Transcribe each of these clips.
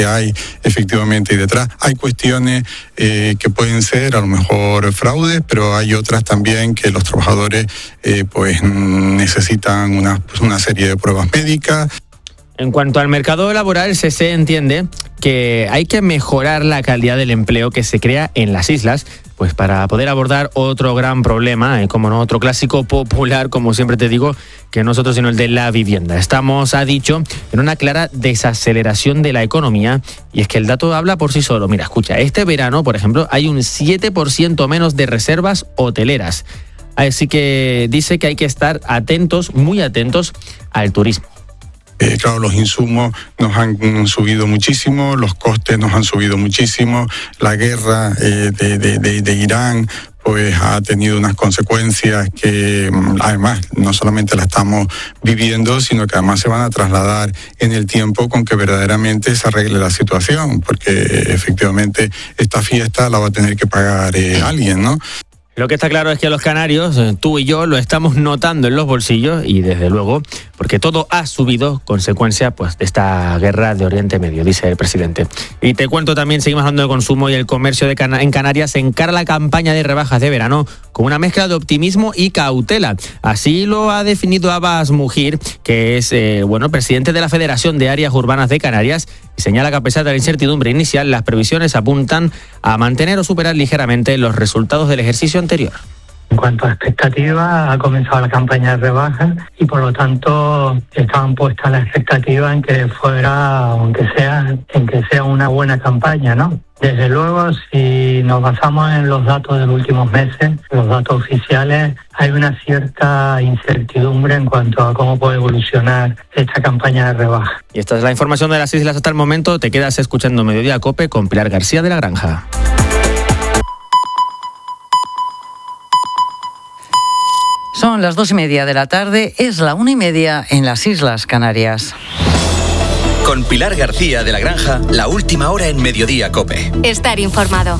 que hay efectivamente ahí detrás. Hay cuestiones que pueden ser a lo mejor fraudes, pero hay otras también que los trabajadores pues necesitan una serie de pruebas médicas. En cuanto al mercado laboral, se entiende que hay que mejorar la calidad del empleo que se crea en las islas, pues para poder abordar otro gran problema, como no, otro clásico popular, como siempre te digo, que no es otro sino el de la vivienda. Estamos, ha dicho, en una clara desaceleración de la economía, y es que el dato habla por sí solo. Mira, escucha, este verano, por ejemplo, hay un 7% menos de reservas hoteleras. Así que dice que hay que estar atentos, muy atentos al turismo. Claro, los insumos nos han subido muchísimo, los costes nos han subido muchísimo, la guerra de Irán pues ha tenido unas consecuencias que además no solamente la estamos viviendo, sino que además se van a trasladar en el tiempo con que verdaderamente se arregle la situación, porque efectivamente esta fiesta la va a tener que pagar alguien, ¿no? Lo que está claro es que los canarios, tú y yo, lo estamos notando en los bolsillos y desde luego, porque todo ha subido consecuencia pues de esta guerra de Oriente Medio, dice el presidente. Y te cuento también, seguimos hablando de consumo y el comercio en Canarias encara la campaña de rebajas de verano con una mezcla de optimismo y cautela. Así lo ha definido Abbas Mujir, que es presidente de la Federación de Áreas Urbanas de Canarias, y señala que a pesar de la incertidumbre inicial, las previsiones apuntan a mantener o superar ligeramente los resultados del ejercicio anterior. En cuanto a expectativas, ha comenzado la campaña de rebajas y por lo tanto estaban puestas las expectativas en que fuera, en que sea una buena campaña, ¿no? Desde luego, si nos basamos en los datos de los últimos meses, los datos oficiales, hay una cierta incertidumbre en cuanto a cómo puede evolucionar esta campaña de rebajas. Y esta es la información de las islas hasta el momento. Te quedas escuchando Mediodía Cope con Pilar García de la Granja. Son las 2:30 de la tarde, es la 1:30 en las Islas Canarias. Con Pilar García de la Granja, la última hora en Mediodía Cope. Estar informado.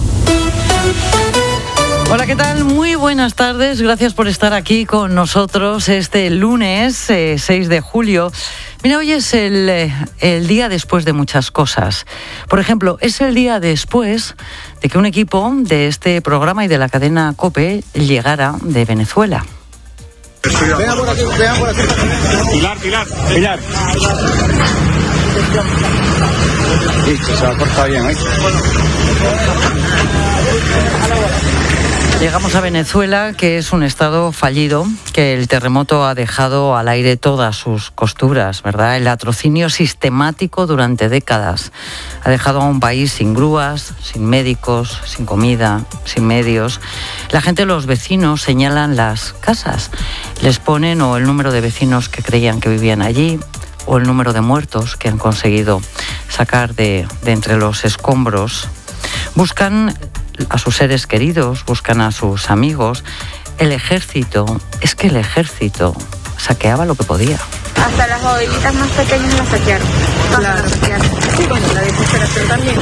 Hola, ¿qué tal? Muy buenas tardes, gracias por estar aquí con nosotros este lunes 6 de julio. Mira, hoy es el día después de muchas cosas. Por ejemplo, es el día después de que un equipo de este programa y de la cadena COPE llegara de Venezuela. Venga por aquí, venga por aquí. Pilar. Listo, se va a cortar bien, ¿eh? Llegamos a Venezuela, que es un estado fallido, que el terremoto ha dejado al aire todas sus costuras, ¿verdad? El latrocinio sistemático durante décadas ha dejado a un país sin grúas, sin médicos, sin comida, sin medios. La gente, los vecinos, señalan las casas. Les ponen o el número de vecinos que creían que vivían allí, o el número de muertos que han conseguido sacar de entre los escombros. Buscan a sus seres queridos, buscan a sus amigos. El ejército saqueaba lo que podía. Hasta las bodeguitas más pequeñas las saquearon. Claro. Sí, bueno, la desesperación también.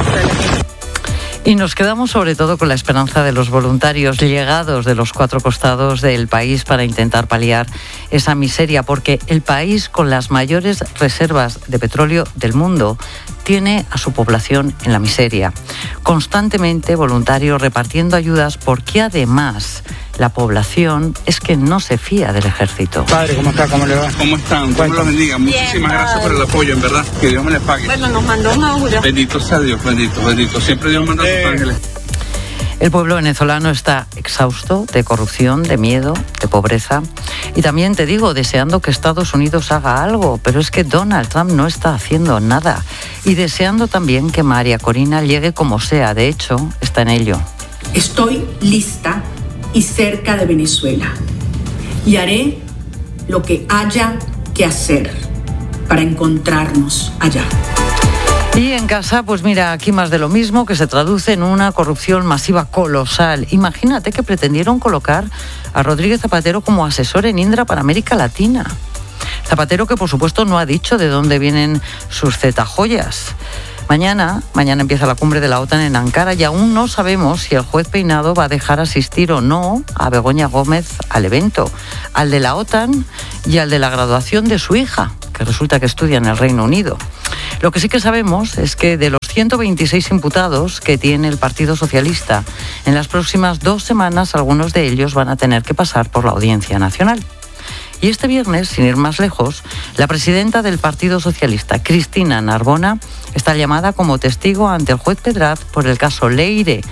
Y nos quedamos sobre todo con la esperanza de los voluntarios llegados de los 4 costados del país para intentar paliar esa miseria, porque el país con las mayores reservas de petróleo del mundo tiene a su población en la miseria. Constantemente voluntarios repartiendo ayudas, porque además la población es que no se fía del ejército. Padre, ¿cómo está? ¿Cómo le va? ¿Cómo están? Dios me los bendiga. Muchísimas gracias por el apoyo, en verdad. Que Dios me les pague. Bueno, nos mandó una aura. Bendito sea Dios, bendito. Siempre Dios manda a sus ángeles. El pueblo venezolano está exhausto de corrupción, de miedo, de pobreza. Y también te digo, deseando que Estados Unidos haga algo, pero es que Donald Trump no está haciendo nada. Y deseando también que María Corina llegue como sea. De hecho, está en ello. Estoy lista y cerca de Venezuela. Y haré lo que haya que hacer para encontrarnos allá. Y en casa, pues mira, aquí más de lo mismo, que se traduce en una corrupción masiva colosal. Imagínate que pretendieron colocar a Rodríguez Zapatero como asesor en Indra para América Latina. Zapatero, que por supuesto no ha dicho de dónde vienen sus zetajoyas. Mañana empieza la cumbre de la OTAN en Ankara y aún no sabemos si el juez Peinado va a dejar asistir o no a Begoña Gómez al evento, al de la OTAN y al de la graduación de su hija, que resulta que estudia en el Reino Unido. Lo que sí que sabemos es que de los 126 imputados que tiene el Partido Socialista, en las próximas 2 semanas algunos de ellos van a tener que pasar por la Audiencia Nacional. Y este viernes, sin ir más lejos, la presidenta del Partido Socialista, Cristina Narbona, está llamada como testigo ante el juez Pedraz por el caso Leire.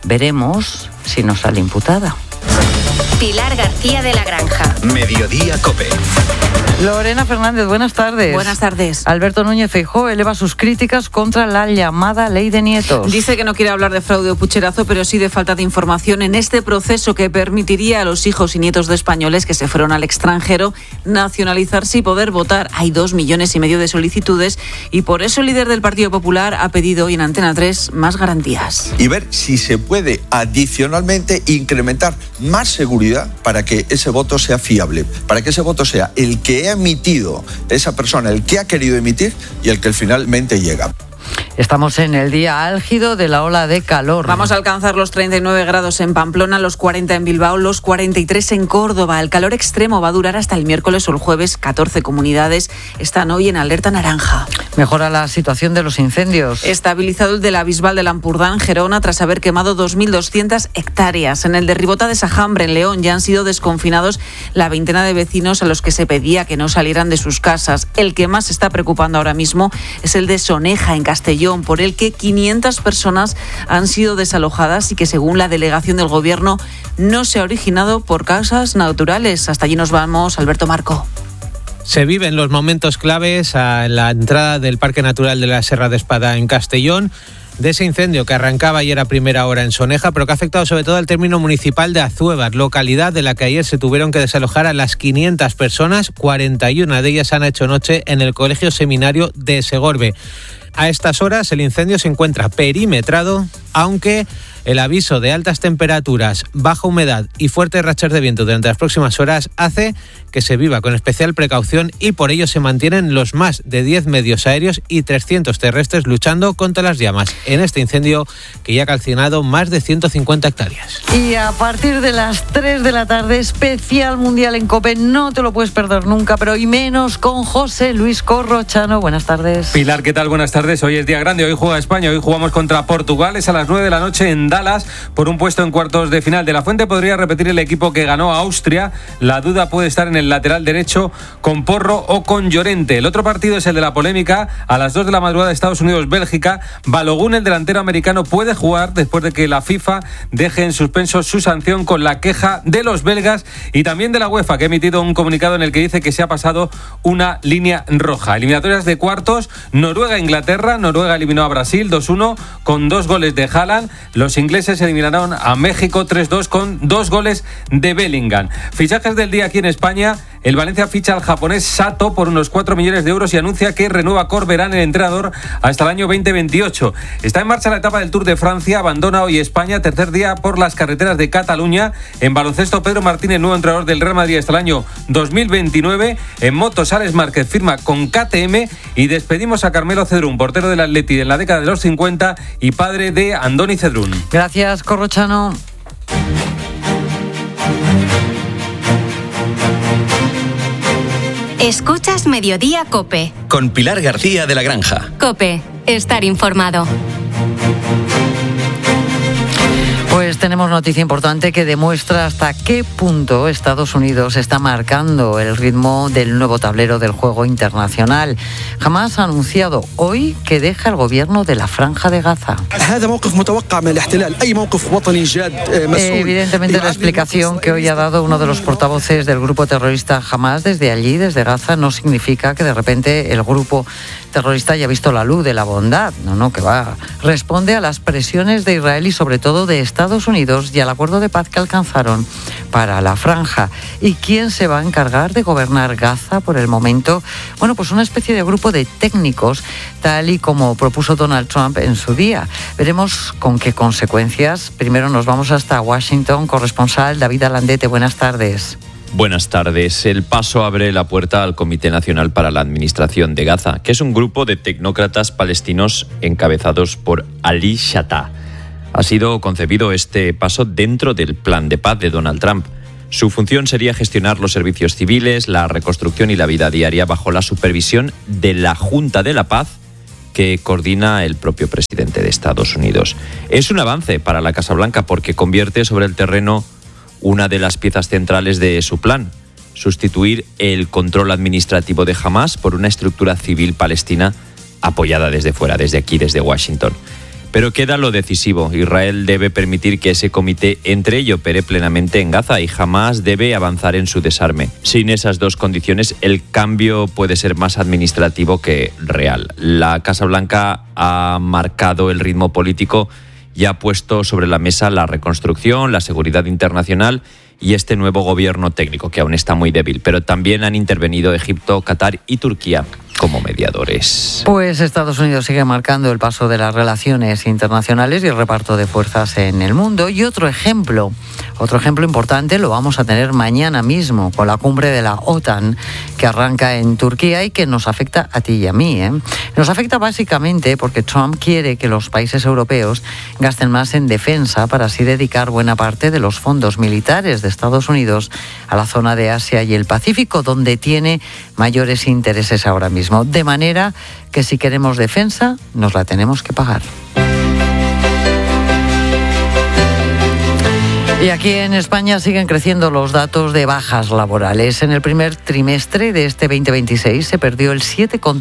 Veremos si no sale imputada. Pilar García de la Granja. Mediodía COPE. Lorena Fernández, buenas tardes. Buenas tardes. Alberto Núñez Feijóo eleva sus críticas contra la llamada Ley de Nietos. Dice que no quiere hablar de fraude o pucherazo, pero sí de falta de información en este proceso que permitiría a los hijos y nietos de españoles que se fueron al extranjero nacionalizarse y poder votar. Hay 2,5 millones de solicitudes y por eso el líder del Partido Popular ha pedido hoy en Antena 3 más garantías. Y ver si se puede adicionalmente incrementar más seguridad para que ese voto sea fiable, para que ese voto sea el que ha emitido esa persona, el que ha querido emitir y el que finalmente llega. Estamos en el día álgido de la ola de calor. Vamos a alcanzar los 39 grados en Pamplona, los 40 en Bilbao, los 43 en Córdoba. El calor extremo va a durar hasta el miércoles o el jueves. 14 comunidades están hoy en alerta naranja. Mejora la situación de los incendios. Estabilizado el de la Bisbal de Lampurdá en Gerona tras haber quemado 2.200 hectáreas. En el de Ribota de Sajambre, en León, ya han sido desconfinados la veintena de vecinos a los que se pedía que no salieran de sus casas. El que más se está preocupando ahora mismo es el de Soneja, en Castellón, por el que 500 personas han sido desalojadas y que, según la delegación del Gobierno, no se ha originado por causas naturales. Hasta allí nos vamos, Alberto Marco. Se viven los momentos claves a la entrada del Parque Natural de la Serra de Espada en Castellón, de ese incendio que arrancaba ayer a primera hora en Soneja, pero que ha afectado sobre todo al término municipal de Azuévar, localidad de la que ayer se tuvieron que desalojar a las 500 personas. 41 de ellas han hecho noche en el Colegio Seminario de Segorbe. A estas horas el incendio se encuentra perimetrado, aunque el aviso de altas temperaturas, baja humedad y fuertes rachas de viento durante las próximas horas hace que se viva con especial precaución y por ello se mantienen los más de 10 medios aéreos y 300 terrestres luchando contra las llamas en este incendio que ya ha calcinado más de 150 hectáreas. Y a partir de las 3 de la tarde, especial mundial en COPE, no te lo puedes perder nunca, pero y menos con José Luis Corrochano. Buenas tardes. Pilar, ¿qué tal? Buenas tardes. Hoy es día grande, hoy juega España, hoy jugamos contra Portugal, es a las 9 de la noche en Dallas por un puesto en cuartos de final. De la Fuente podría repetir el equipo que ganó a Austria. La duda puede estar en el lateral derecho con Porro o con Llorente. El otro partido es el de la polémica. A las 2 de la madrugada, Estados Unidos-Bélgica. Balogun, el delantero americano, puede jugar después de que la FIFA deje en suspenso su sanción con la queja de los belgas y también de la UEFA, que ha emitido un comunicado en el que dice que se ha pasado una línea roja. Eliminatorias de cuartos, Noruega-Inglaterra. Noruega eliminó a Brasil 2-1 con 2 goles de Haaland. Los ingleses eliminaron a México 3-2 con 2 goles de Bellingham. Fichajes del día aquí en España. El Valencia ficha al japonés Sato por unos 4 millones de euros y anuncia que renueva Corberán, el entrenador, hasta el año 2028. Está en marcha la etapa del Tour de Francia. Abandona hoy España, tercer día por las carreteras de Cataluña. En baloncesto, Pedro Martínez, nuevo entrenador del Real Madrid hasta el año 2029. En motos, Alex Márquez firma con KTM. Y despedimos a Carmelo Cedrún, portero del Atleti en la década de los 50 y padre de Andoni Cedrún. Gracias, Corrochano. Escuchas Mediodía COPE. Con Pilar García de la Granja. COPE, estar informado. Pues tenemos noticia importante que demuestra hasta qué punto Estados Unidos está marcando el ritmo del nuevo tablero del juego internacional. Hamás ha anunciado hoy que deja el gobierno de la Franja de Gaza. Evidentemente la explicación que hoy ha dado uno de los portavoces del grupo terrorista Hamás desde allí, desde Gaza, no significa que de repente el grupo terrorista haya visto la luz de la bondad. No, que va. Responde a las presiones de Israel y sobre todo de Estados Unidos y al acuerdo de paz que alcanzaron para la franja. ¿Y quién se va a encargar de gobernar Gaza por el momento? Bueno, pues una especie de grupo de técnicos, tal y como propuso Donald Trump en su día. Veremos con qué consecuencias. Primero nos vamos hasta Washington. Corresponsal David Alandete, buenas tardes. Buenas tardes. El paso abre la puerta al Comité Nacional para la Administración de Gaza, que es un grupo de tecnócratas palestinos encabezados por Ali Shattah. Ha sido concebido este paso dentro del plan de paz de Donald Trump. Su función sería gestionar los servicios civiles, la reconstrucción y la vida diaria bajo la supervisión de la Junta de la Paz que coordina el propio presidente de Estados Unidos. Es un avance para la Casa Blanca porque convierte sobre el terreno una de las piezas centrales de su plan: sustituir el control administrativo de Hamás por una estructura civil palestina apoyada desde fuera, desde aquí, desde Washington. Pero queda lo decisivo: Israel debe permitir que ese comité entre y opere plenamente en Gaza, y Hamás debe avanzar en su desarme. Sin esas dos condiciones, el cambio puede ser más administrativo que real. La Casa Blanca ha marcado el ritmo político y ha puesto sobre la mesa la reconstrucción, la seguridad internacional y este nuevo gobierno técnico, que aún está muy débil. Pero también han intervenido Egipto, Qatar y Turquía como mediadores. Pues Estados Unidos sigue marcando el paso de las relaciones internacionales y el reparto de fuerzas en el mundo. Y otro ejemplo importante lo vamos a tener mañana mismo con la cumbre de la OTAN que arranca en Turquía y que nos afecta a ti y a mí. Nos afecta básicamente porque Trump quiere que los países europeos gasten más en defensa para así dedicar buena parte de los fondos militares de Estados Unidos a la zona de Asia y el Pacífico, donde tiene mayores intereses ahora mismo. De manera que si queremos defensa, nos la tenemos que pagar. Y aquí en España siguen creciendo los datos de bajas laborales. En el primer trimestre de este 2026 se perdió el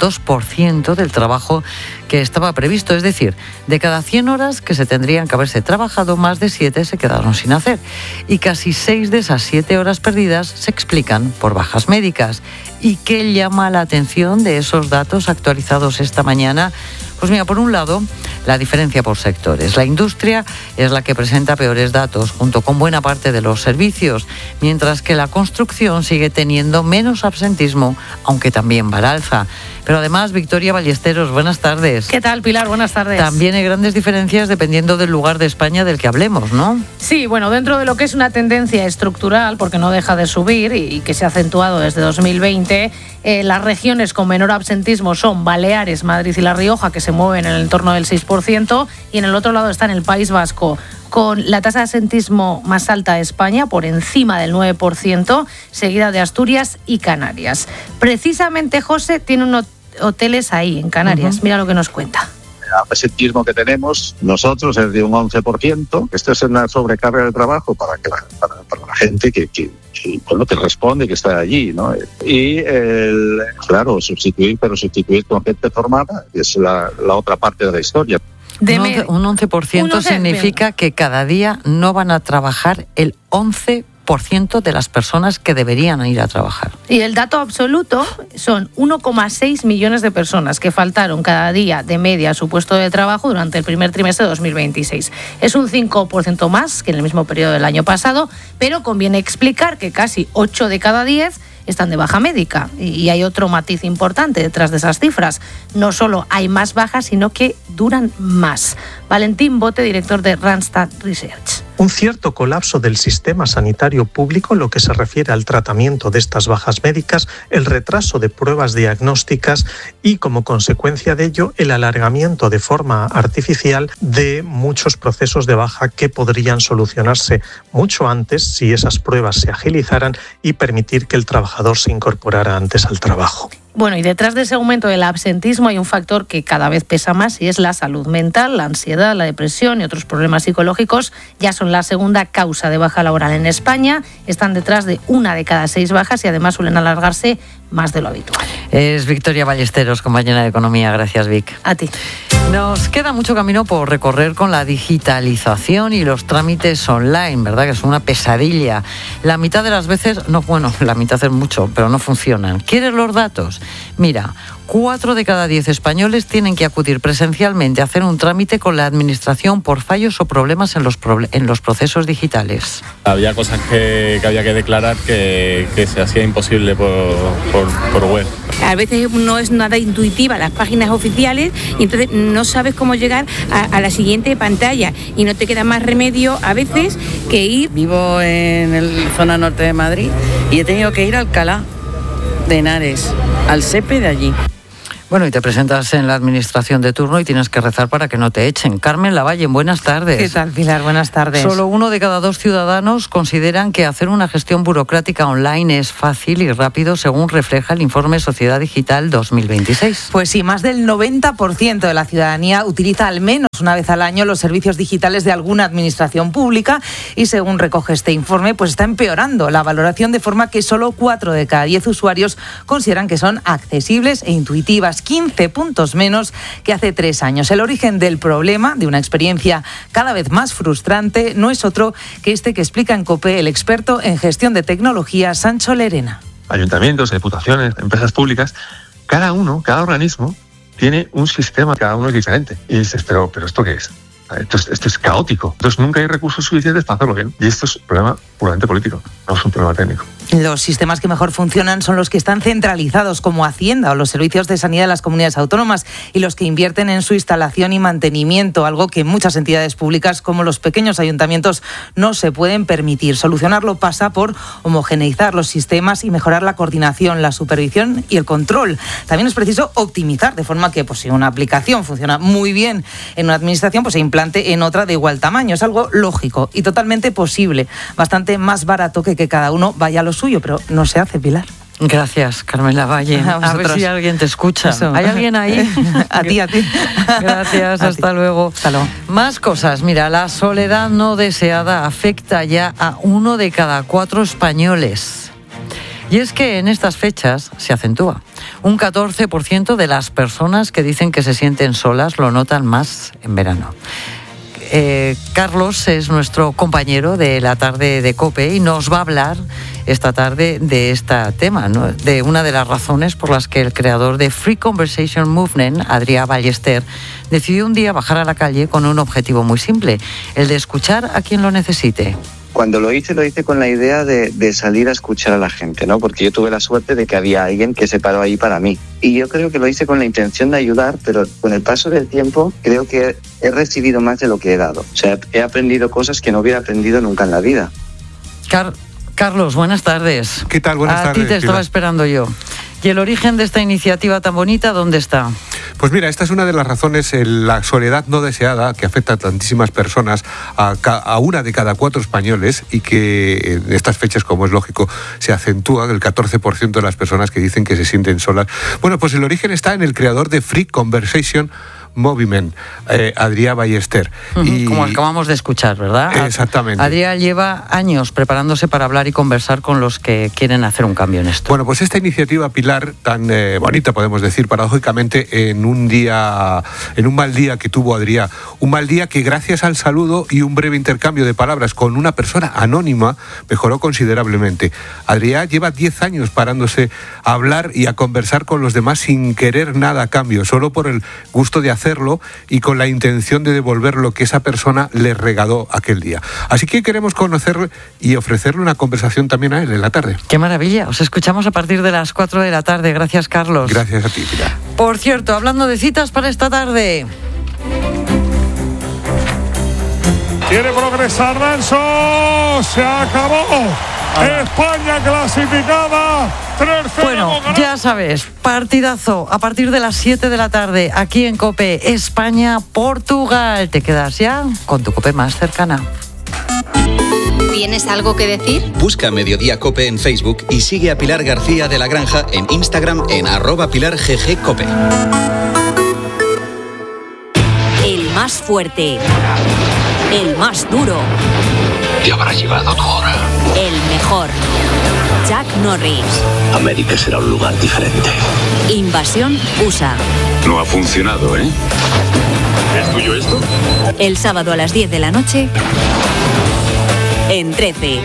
7,2% del trabajo que estaba previsto. Es decir, de cada 100 horas que se tendrían que haberse trabajado, más de 7 se quedaron sin hacer. Y casi 6 de esas 7 horas perdidas se explican por bajas médicas. ¿Y qué llama la atención de esos datos actualizados esta mañana? Pues mira, por un lado, la diferencia por sectores. La industria es la que presenta peores datos, junto con buena parte de los servicios, mientras que la construcción sigue teniendo menos absentismo, aunque también va al alza. Pero además, Victoria Ballesteros, buenas tardes. ¿Qué tal, Pilar? Buenas tardes. También hay grandes diferencias dependiendo del lugar de España del que hablemos, ¿no? Sí, bueno, dentro de lo que es una tendencia estructural, porque no deja de subir y que se ha acentuado desde 2020, las regiones con menor absentismo son Baleares, Madrid y La Rioja, que se mueven en el entorno del 6%, y en el otro lado está en el País Vasco, con la tasa de absentismo más alta de España, por encima del 9%, seguida de Asturias y Canarias. Precisamente, José tiene unos hoteles ahí, en Canarias. Mira lo que nos cuenta. El absentismo que tenemos nosotros es de un 11%. Esto es una sobrecarga de trabajo para la gente que responde, que está allí, ¿no? Y, sustituir con gente formada, que es la otra parte de la historia. Un 11% significa que cada día no van a trabajar el 11% de las personas que deberían ir a trabajar. Y el dato absoluto son 1,6 millones de personas que faltaron cada día de media a su puesto de trabajo durante el primer trimestre de 2026. Es un 5% más que en el mismo periodo del año pasado, pero conviene explicar que casi 8 de cada 10 están de baja médica. Y hay otro matiz importante detrás de esas cifras. No solo hay más bajas, sino que duran más. Valentín Bote, director de Randstad Research. Un cierto colapso del sistema sanitario público en lo que se refiere al tratamiento de estas bajas médicas, el retraso de pruebas diagnósticas y, como consecuencia de ello, el alargamiento de forma artificial de muchos procesos de baja que podrían solucionarse mucho antes si esas pruebas se agilizaran y permitir que el trabajador se incorporara antes al trabajo. Bueno, y detrás de ese aumento del absentismo hay un factor que cada vez pesa más y es la salud mental, la ansiedad, la depresión y otros problemas psicológicos. Ya son la segunda causa de baja laboral en España. Están detrás de 1 de cada 6 bajas y además suelen alargarse más de lo habitual. Es Victoria Ballesteros, compañera de Economía. Gracias, Vic. A ti. Nos queda mucho camino por recorrer con la digitalización y los trámites online, ¿verdad? Que es una pesadilla. La mitad de las veces, la mitad es mucho, pero no funcionan. ¿Quieres los datos? Mira, 4 de cada 10 españoles tienen que acudir presencialmente a hacer un trámite con la administración por fallos o problemas en los procesos digitales. Había cosas que había que declarar que se hacía imposible por web. A veces no es nada intuitiva las páginas oficiales y entonces no sabes cómo llegar a la siguiente pantalla y no te queda más remedio a veces que ir. Vivo en la zona norte de Madrid y he tenido que ir a Alcalá de Henares, al SEPE de allí. Bueno, y te presentas en la administración de turno y tienes que rezar para que no te echen. Carmen Lavalle, buenas tardes. ¿Qué tal, Pilar? Buenas tardes. Solo 1 de cada 2 ciudadanos consideran que hacer una gestión burocrática online es fácil y rápido, según refleja el informe Sociedad Digital 2026. Pues sí, más del 90% de la ciudadanía utiliza al menos una vez al año los servicios digitales de alguna administración pública y, según recoge este informe, pues está empeorando la valoración, de forma que solo 4 de cada 10 usuarios consideran que son accesibles e intuitivas, 15 puntos menos que hace 3 años. El origen del problema, de una experiencia cada vez más frustrante, no es otro que este que explica en COPE el experto en gestión de tecnología, Sancho Lerena. Ayuntamientos, diputaciones, empresas públicas, cada organismo tiene un sistema, cada uno es diferente. Y dices, pero ¿esto qué es? Esto es caótico. Entonces nunca hay recursos suficientes para hacerlo bien. Y esto es un problema puramente político, no es un problema técnico. Los sistemas que mejor funcionan son los que están centralizados, como Hacienda o los servicios de sanidad de las comunidades autónomas, y los que invierten en su instalación y mantenimiento, algo que muchas entidades públicas, como los pequeños ayuntamientos, no se pueden permitir. Solucionarlo pasa por homogeneizar los sistemas y mejorar la coordinación, la supervisión y el control. También es preciso optimizar, de forma que, pues, si una aplicación funciona muy bien en una administración, pues se implante en otra de igual tamaño. Es algo lógico y totalmente posible, bastante más barato que cada uno vaya a lo suyo, pero no se hace, Pilar. Gracias, Carmen Lavalle. A ver si alguien te escucha. Eso. ¿Hay alguien ahí? A ti. Gracias, hasta luego. Más cosas. Mira, la soledad no deseada afecta ya a 1 de cada 4 españoles. Y es que en estas fechas se acentúa. Un 14% de las personas que dicen que se sienten solas lo notan más en verano. Carlos es nuestro compañero de la tarde de COPE y nos va a hablar esta tarde de este tema, ¿no? De una de las razones por las que el creador de Free Conversation Movement, Adrià Ballester, decidió un día bajar a la calle con un objetivo muy simple, el de escuchar a quien lo necesite. Cuando lo hice con la idea de salir a escuchar a la gente, ¿no? Porque yo tuve la suerte de que había alguien que se paró ahí para mí. Y yo creo que lo hice con la intención de ayudar, pero con el paso del tiempo creo que he recibido más de lo que he dado. O sea, he aprendido cosas que no hubiera aprendido nunca en la vida. Carlos, buenas tardes. ¿Qué tal? Buenas tardes. A ti te estaba esperando yo. ¿Y el origen de esta iniciativa tan bonita, dónde está? Pues mira, esta es una de las razones, la soledad no deseada, que afecta a tantísimas personas, a 1 de cada 4 españoles, y que en estas fechas, como es lógico, se acentúa el 14% de las personas que dicen que se sienten solas. Bueno, pues el origen está en el creador de Free Conversation Movement, Adrià Ballester. Como acabamos de escuchar, ¿verdad? Exactamente. Adrià lleva años preparándose para hablar y conversar con los que quieren hacer un cambio en esto. Bueno, pues esta iniciativa, Pilar, tan bonita, podemos decir, paradójicamente, en un mal día que tuvo Adrià, un mal día que, gracias al saludo y un breve intercambio de palabras con una persona anónima, mejoró considerablemente. Adrià lleva 10 años parándose a hablar y a conversar con los demás sin querer nada a cambio, solo por el gusto de hacerlo y con la intención de devolver lo que esa persona le regaló aquel día. Así que queremos conocerlo y ofrecerle una conversación también a él en la tarde. ¡Qué maravilla! Os escuchamos a partir de las 4 de la tarde. Gracias, Carlos. Gracias a ti, Pilar. Por cierto, hablando de citas para esta tarde. Quiere progresar Danso. Se acabó. España clasificada. Bueno, ya sabes, partidazo a partir de las 7 de la tarde aquí en COPE, España-Portugal. Te quedas ya con tu COPE más cercana. ¿Tienes algo que decir? Busca Mediodía COPE en Facebook y sigue a Pilar García de la Granja en Instagram en @PilarGGCOPE. El más fuerte. El más duro. Te habrá llegado tu hora. El mejor. Chuck Norris. América será un lugar diferente. Invasión USA. No ha funcionado, ¿eh? ¿Es tuyo esto? El sábado a las 10 de la noche en 13.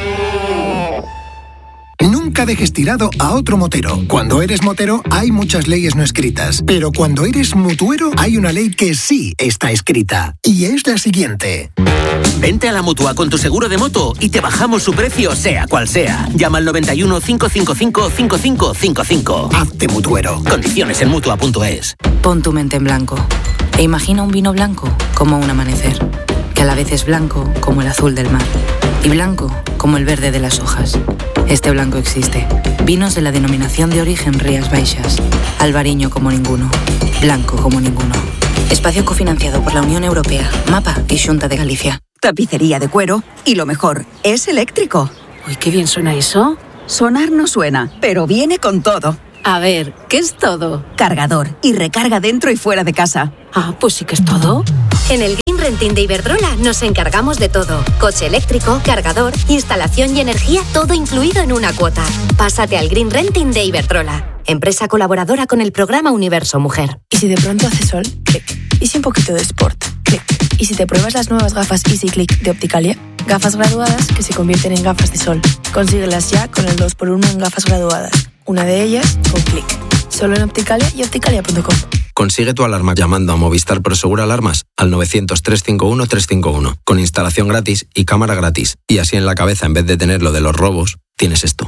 Nunca dejes tirado a otro motero. Cuando eres motero hay muchas leyes no escritas, pero cuando eres mutuero hay una ley que sí está escrita, y es la siguiente. Vente a la Mutua con tu seguro de moto y te bajamos su precio sea cual sea. Llama al 91 555 5555. Hazte mutuero. Condiciones en Mutua.es. Pon tu mente en blanco e imagina un vino blanco como un amanecer, que a la vez es blanco como el azul del mar y blanco como el verde de las hojas. Este blanco existe. Vinos de la denominación de origen Rías Baixas. Albariño como ninguno. Blanco como ninguno. Espacio cofinanciado por la Unión Europea, MAPA y Xunta de Galicia. Tapicería de cuero y lo mejor, es eléctrico. Uy, qué bien suena eso. Sonar no suena, pero viene con todo. A ver, ¿qué es todo? Cargador y recarga dentro y fuera de casa. Ah, pues sí que es todo. En el Green Renting de Iberdrola nos encargamos de todo. Coche eléctrico, cargador, instalación y energía, todo incluido en una cuota. Pásate al Green Renting de Iberdrola, empresa colaboradora con el programa Universo Mujer. ¿Y si de pronto hace sol? Clic. ¿Y si un poquito de sport? Clic. ¿Y si te pruebas las nuevas gafas Easy Click de Opticalia? Gafas graduadas que se convierten en gafas de sol. Consíguelas ya con el 2x1 en gafas graduadas. Una de ellas con Clic. Solo en Opticalia y opticalia.com. Consigue tu alarma llamando a Movistar Prosegur Alarmas al 900-351-351 con instalación gratis y cámara gratis. Y así en la cabeza, en vez de tener lo de los robos, tienes esto.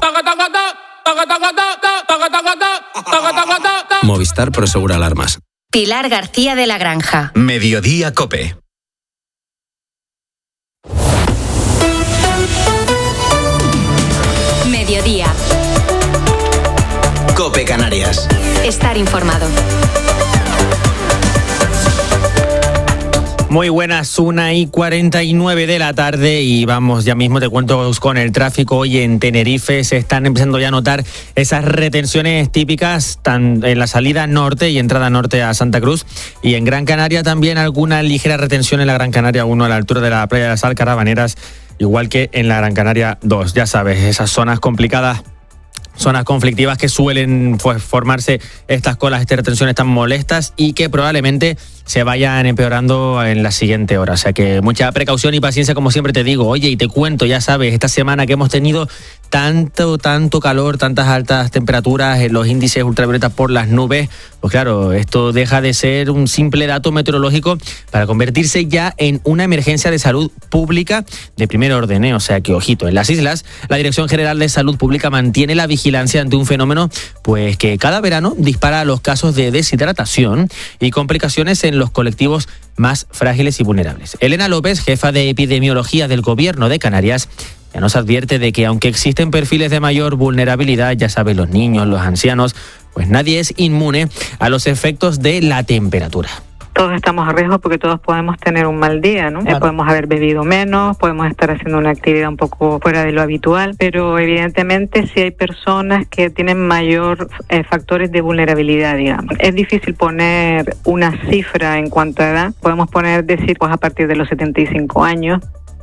Movistar Prosegur Alarmas. Pilar García de la Granja. Mediodía COPE. Mediodía. COPE Canarias. Estar informado. Muy buenas, 1:49 de la tarde y vamos, ya mismo te cuento con el tráfico. Hoy en Tenerife se están empezando ya a notar esas retenciones típicas en la salida norte y entrada norte a Santa Cruz, y en Gran Canaria también alguna ligera retención en la Gran Canaria 1 a la altura de la playa de las Alcarabaneras, igual que en la Gran Canaria 2. Ya sabes, esas zonas complicadas, zonas conflictivas que suelen formarse estas colas, estas retenciones tan molestas y que probablemente se vayan empeorando en la siguiente hora. O sea que mucha precaución y paciencia, como siempre te digo. Oye, y te cuento, ya sabes, esta semana que hemos tenido tanto calor, tantas altas temperaturas, los índices ultravioletas por las nubes, pues claro, esto deja de ser un simple dato meteorológico para convertirse ya en una emergencia de salud pública de primer orden, ¿eh? O sea que, ojito, en las islas, la Dirección General de Salud Pública mantiene la vigilancia ante un fenómeno pues que cada verano dispara los casos de deshidratación y complicaciones en los colectivos más frágiles y vulnerables. Elena López, jefa de epidemiología del Gobierno de Canarias, ya nos advierte de que aunque existen perfiles de mayor vulnerabilidad, ya sabes, los niños, los ancianos, pues nadie es inmune a los efectos de la temperatura. Todos estamos a riesgo porque todos podemos tener un mal día, ¿no? Claro. Podemos haber bebido menos, podemos estar haciendo una actividad un poco fuera de lo habitual, pero evidentemente sí hay personas que tienen mayor factores de vulnerabilidad, digamos. Es difícil poner una cifra en cuanto a edad. Podemos decir, pues a partir de los 75 años.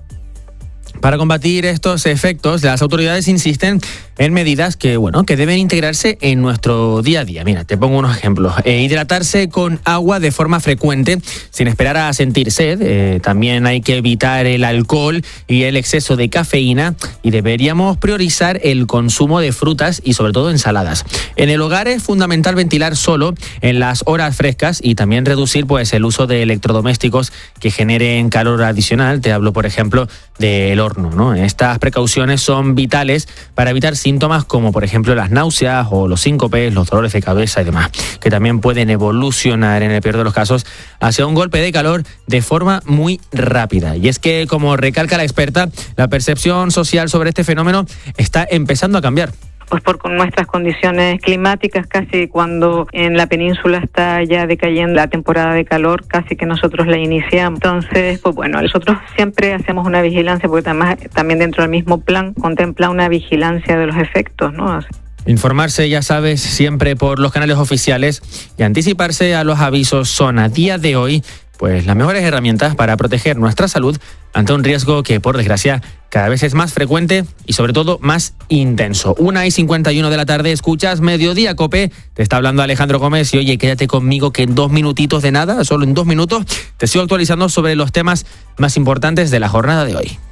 Para combatir estos efectos, las autoridades insisten en medidas que deben integrarse en nuestro día a día. Mira, te pongo unos ejemplos. Hidratarse con agua de forma frecuente, sin esperar a sentir sed. También hay que evitar el alcohol y el exceso de cafeína, y deberíamos priorizar el consumo de frutas y sobre todo ensaladas. En el hogar es fundamental ventilar solo en las horas frescas y también reducir pues el uso de electrodomésticos que generen calor adicional. Te hablo, por ejemplo, del horno, ¿no? Estas precauciones son vitales para evitar síntomas como, por ejemplo, las náuseas o los síncopes, los dolores de cabeza y demás, que también pueden evolucionar, en el peor de los casos, hacia un golpe de calor de forma muy rápida. Y es que, como recalca la experta, la percepción social sobre este fenómeno está empezando a cambiar. Pues por nuestras condiciones climáticas, casi cuando en la península está ya decayendo la temporada de calor, casi que nosotros la iniciamos. Entonces, pues bueno, nosotros siempre hacemos una vigilancia, porque además también dentro del mismo plan contempla una vigilancia de los efectos, ¿no? Informarse, ya sabes, siempre por los canales oficiales y anticiparse a los avisos son a día de hoy pues las mejores herramientas para proteger nuestra salud ante un riesgo que, por desgracia, cada vez es más frecuente y sobre todo más intenso. 1:51 de la tarde, escuchas Mediodía COPE, te está hablando Alejandro Gómez y oye, quédate conmigo que en 2 minutitos de nada, solo en 2 minutos, te sigo actualizando sobre los temas más importantes de la jornada de hoy.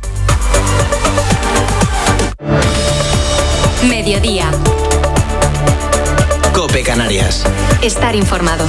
Mediodía. COPE Canarias. Estar informado.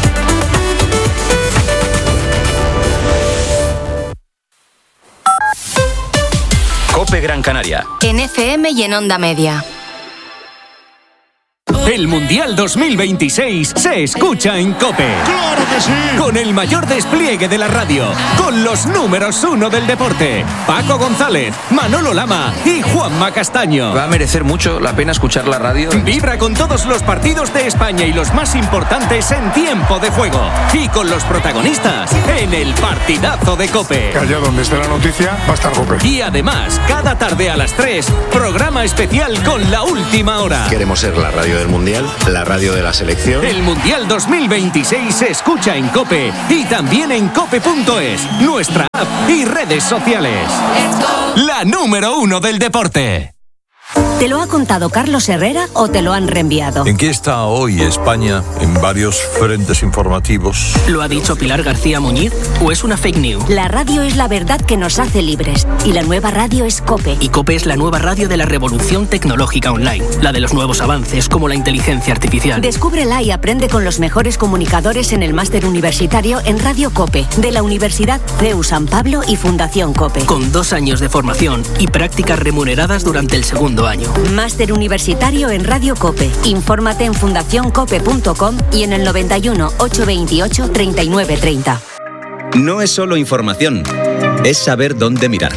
COPE Gran Canaria. En FM y en Onda Media. El Mundial 2026 se escucha en COPE. ¡Claro que sí! Con el mayor despliegue de la radio, con los números 1 del deporte, Paco González, Manolo Lama y Juanma Castaño. Va a merecer mucho la pena escuchar la radio. Vibra con todos los partidos de España y los más importantes en tiempo de juego. Y con los protagonistas en el partidazo de COPE. Allá donde esté la noticia, va a estar COPE. Y además, cada tarde a las 3, programa especial con La Última Hora. Queremos ser la radio del Mundial, la radio de la selección. El Mundial 2026 se escucha en COPE y también en cope.es, nuestra app y redes sociales. La número 1 del deporte. ¿Te lo ha contado Carlos Herrera o te lo han reenviado? ¿En qué está hoy España en varios frentes informativos? ¿Lo ha dicho Pilar García Muñiz o es una fake news? La radio es la verdad que nos hace libres y la nueva radio es COPE. Y COPE es la nueva radio de la revolución tecnológica online, la de los nuevos avances como la inteligencia artificial. Descúbrela y aprende con los mejores comunicadores en el máster universitario en Radio COPE de la Universidad CEU San Pablo y Fundación COPE. Con 2 años de formación y prácticas remuneradas durante el segundo año. Máster universitario en Radio COPE. Infórmate en fundacioncope.com y en el 91 828 3930. No es solo información, es saber dónde mirar.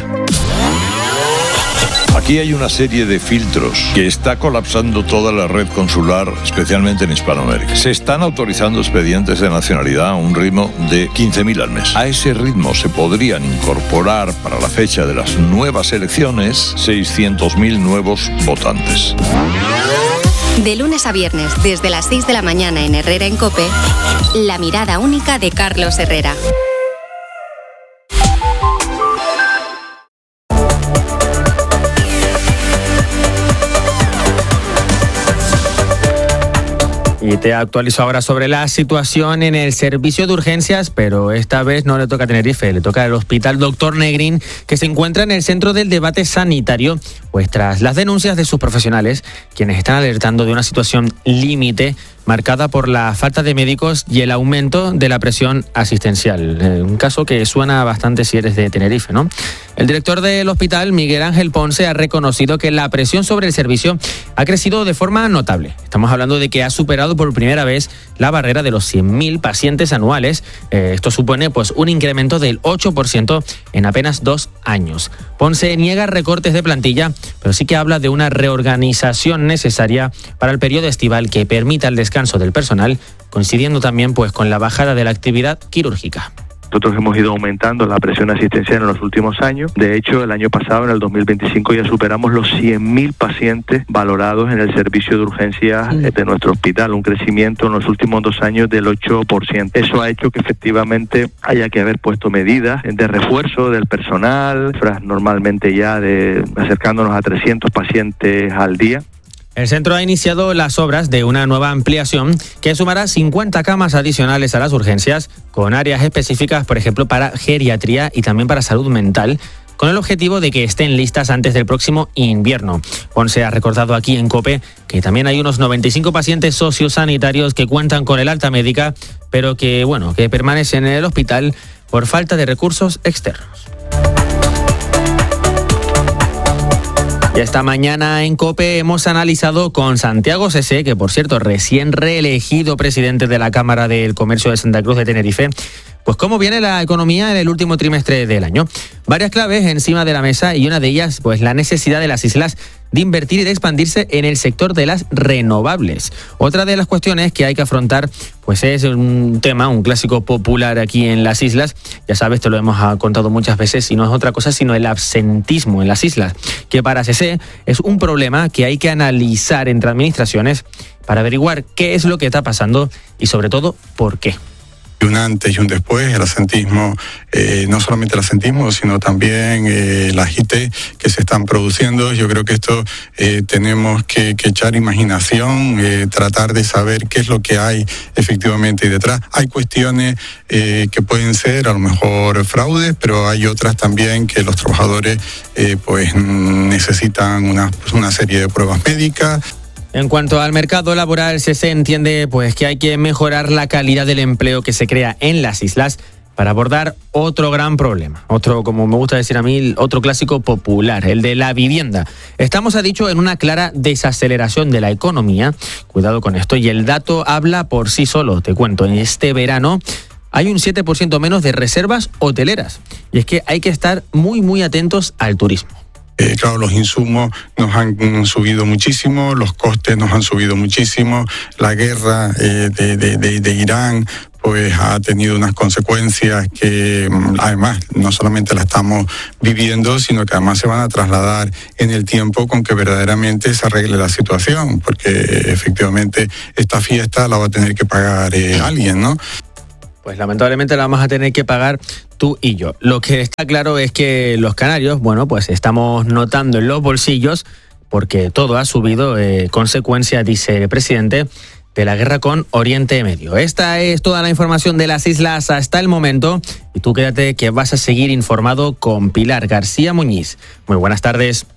Aquí hay una serie de filtros que está colapsando toda la red consular, especialmente en Hispanoamérica. Se están autorizando expedientes de nacionalidad a un ritmo de 15.000 al mes. A ese ritmo se podrían incorporar para la fecha de las nuevas elecciones 600.000 nuevos votantes. De lunes a viernes, desde las 6 de la mañana en Herrera en COPE, la mirada única de Carlos Herrera. Y te actualizo ahora sobre la situación en el servicio de urgencias, pero esta vez no le toca a Tenerife, le toca al Hospital Dr. Negrín, que se encuentra en el centro del debate sanitario, pues tras las denuncias de sus profesionales, quienes están alertando de una situación límite marcada por la falta de médicos y el aumento de la presión asistencial. Un caso que suena bastante si eres de Tenerife, ¿no? El director del hospital, Miguel Ángel Ponce, ha reconocido que la presión sobre el servicio ha crecido de forma notable. Estamos hablando de que ha superado por primera vez la barrera de los 100.000 pacientes anuales. Esto supone pues un incremento del 8% en apenas 2 años. Ponce niega recortes de plantilla, pero sí que habla de una reorganización necesaria para el periodo estival que permita el descanso del personal, coincidiendo también pues con la bajada de la actividad quirúrgica. Nosotros hemos ido aumentando la presión asistencial en los últimos años. De hecho, el año pasado, en el 2025, ya superamos los 100.000 pacientes valorados en el servicio de urgencias de nuestro hospital, un crecimiento en los últimos 2 años del 8%. Eso ha hecho que efectivamente haya que haber puesto medidas de refuerzo del personal, normalmente ya acercándonos a 300 pacientes al día. El centro ha iniciado las obras de una nueva ampliación que sumará 50 camas adicionales a las urgencias, con áreas específicas, por ejemplo, para geriatría y también para salud mental, con el objetivo de que estén listas antes del próximo invierno. Ponce ha recordado aquí en COPE que también hay unos 95 pacientes sociosanitarios que cuentan con el alta médica, pero que permanecen en el hospital por falta de recursos externos. Y esta mañana en COPE hemos analizado con Santiago Sesé, que por cierto recién reelegido presidente de la Cámara del Comercio de Santa Cruz de Tenerife, pues cómo viene la economía en el último trimestre del año. Varias claves encima de la mesa y una de ellas pues la necesidad de las islas de invertir y de expandirse en el sector de las renovables. Otra de las cuestiones que hay que afrontar pues es un tema, un clásico popular aquí en las islas. Ya sabes, te lo hemos contado muchas veces y no es otra cosa sino el absentismo en las islas, que para CC es un problema que hay que analizar entre administraciones para averiguar qué es lo que está pasando y sobre todo por qué. Un antes y un después, el asentismo, no solamente el asentismo, sino también las IT que se están produciendo. Yo creo que esto tenemos que echar imaginación, tratar de saber qué es lo que hay efectivamente detrás. Hay cuestiones que pueden ser a lo mejor fraudes, pero hay otras también que los trabajadores pues necesitan una serie de pruebas médicas. En cuanto al mercado laboral, se entiende pues que hay que mejorar la calidad del empleo que se crea en las islas, para abordar otro gran problema, otro, como me gusta decir a mí, otro clásico popular, el de la vivienda. Estamos, ha dicho, en una clara desaceleración de la economía. Cuidado con esto, y el dato habla por sí solo. Te cuento, en este verano hay un 7% menos de reservas hoteleras. Y es que hay que estar muy, muy atentos al turismo. Claro, los insumos nos han subido muchísimo, los costes nos han subido muchísimo, la guerra de Irán pues ha tenido unas consecuencias que además no solamente la estamos viviendo, sino que además se van a trasladar en el tiempo con que verdaderamente se arregle la situación, porque efectivamente esta fiesta la va a tener que pagar alguien, ¿no? Pues lamentablemente la vamos a tener que pagar tú y yo. Lo que está claro es que los canarios, bueno, pues estamos notando en los bolsillos, porque todo ha subido, consecuencia, dice el presidente, de la guerra con Oriente Medio. Esta es toda la información de las islas hasta el momento. Y tú quédate que vas a seguir informado con Pilar García Muñiz. Muy buenas tardes.